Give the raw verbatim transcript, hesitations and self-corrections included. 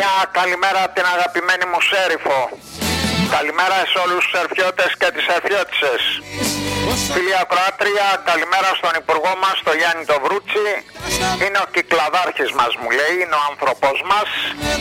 Μια καλημέρα από την αγαπημένη μου Σέριφο. Καλημέρα σε όλους τους ερφιώτες και τις ερφιώτισσες. Φίλοι ακροάτρια, καλημέρα στον υπουργό μας, τον Γιάννη το Βρούτσι. Είναι ο κυκλαδάρχης μας, μου λέει, είναι ο άνθρωπός μας.